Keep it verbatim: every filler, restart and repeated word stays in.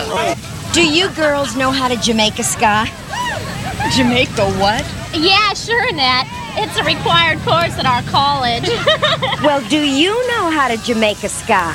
Do you girls know how to Jamaica ska? Jamaica what? Yeah, sure, Nat. It's a required course at our college. Well, do you know how to Jamaica ska?